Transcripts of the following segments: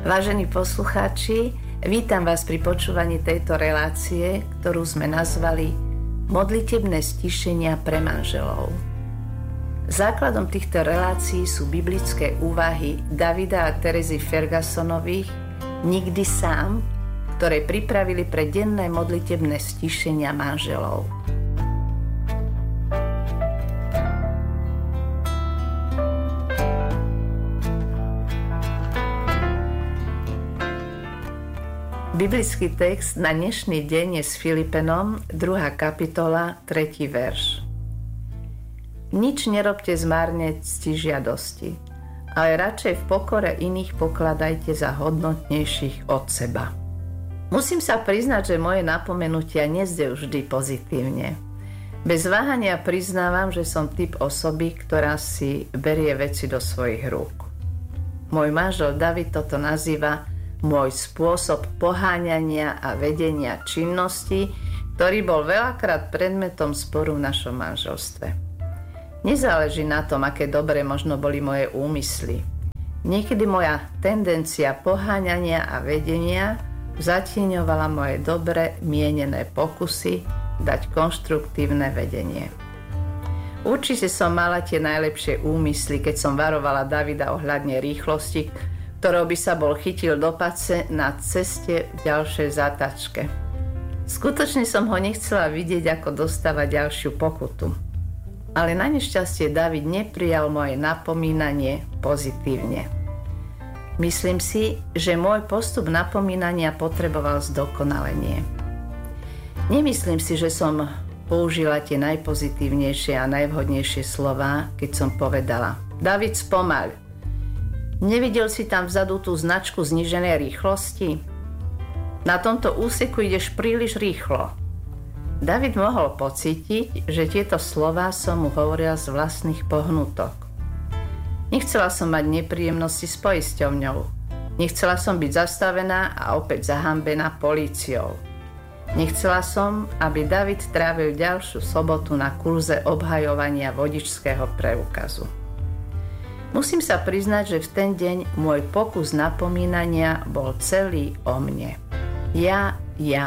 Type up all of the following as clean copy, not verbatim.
Vážení poslucháči, vítam vás pri počúvaní tejto relácie, ktorú sme nazvali Modlitebné stíšenia pre manželov. Základom týchto relácií sú biblické úvahy Davida a Terezy Fergusonových Nikdy sám, ktoré pripravili pre denné modlitebné stíšenia manželov. Biblický text na dnešný deň je s Filipenom, 2. kapitola, 3. verš. Nič nerobte zmárne ctižiadosti, ale radšej v pokore iných pokladajte za hodnotnejších od seba. Musím sa priznať, že moje napomenutia nezdejú vždy pozitívne. Bez váhania priznávam, že som typ osoby, ktorá si berie veci do svojich rúk. Môj manžel David toto nazýva môj spôsob poháňania a vedenia činnosti, ktorý bol veľakrát predmetom sporu v našom manželstve. Nezáleží na tom, aké dobre možno boli moje úmysly. Niekedy moja tendencia poháňania a vedenia zatieňovala moje dobre mienené pokusy dať konštruktívne vedenie. Určite som mala tie najlepšie úmysly, keď som varovala Davida ohľadne rýchlosti, ktorou by sa bol chytil do pace na ceste v ďalšej zátačke. Skutočne som ho nechcela vidieť, ako dostáva ďalšiu pokutu. Ale na nešťastie David neprijal moje napomínanie pozitívne. Myslím si, že môj postup napomínania potreboval zdokonalenie. Nemyslím si, že som použila tie najpozitívnejšie a najvhodnejšie slová, keď som povedala: David, spomaľ. Nevidel si tam vzadu tú značku zníženej rýchlosti? Na tomto úseku ideš príliš rýchlo. David mohol pocítiť, že tieto slová som mu hovorila z vlastných pohnutok. Nechcela som mať nepríjemnosti s poisťovňou. Nechcela som byť zastavená a opäť zahambená políciou. Nechcela som, aby David trávil ďalšiu sobotu na kurze obhajovania vodičského preukazu. Musím sa priznať, že v ten deň môj pokus napomínania bol celý o mne. Ja.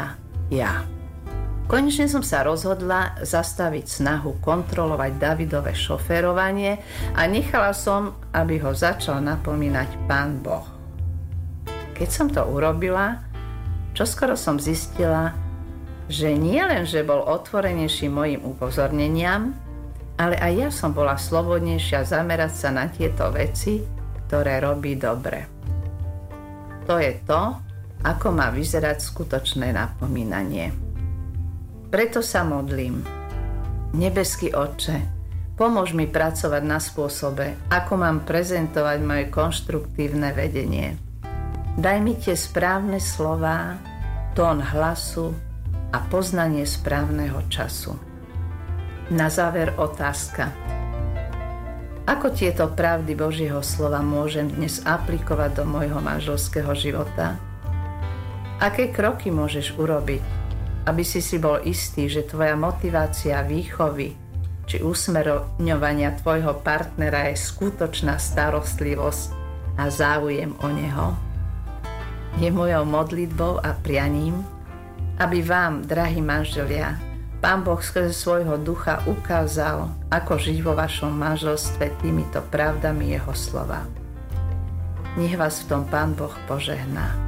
Konečne som sa rozhodla zastaviť snahu kontrolovať Davidové šoférovanie a nechala som, aby ho začal napomínať Pán Boh. Keď som to urobila, čoskoro som zistila, že nie len, že bol otvorenejší mojim upozorneniam, ale aj ja som bola slobodnejšia zamerať sa na tieto veci, ktoré robí dobre. To je to, ako má vyzerať skutočné napomínanie. Preto sa modlím. Nebeský Otče, pomôž mi pracovať na spôsobe, ako mám prezentovať moje konštruktívne vedenie. Daj mi tie správne slová, tón hlasu a poznanie správneho času. Na záver otázka. Ako tieto pravdy Božieho slova môžem dnes aplikovať do môjho manželského života? Aké kroky môžeš urobiť, aby si bol istý, že tvoja motivácia výchovy či usmerňovania tvojho partnera je skutočná starostlivosť a záujem o neho? Je mojou modlitbou a prianím, aby vám, drahí manželia, Pán Boh skrze svojho ducha ukázal, ako žiť vo vašom manželstve týmito pravdami jeho slova. Nech vás v tom Pán Boh požehná.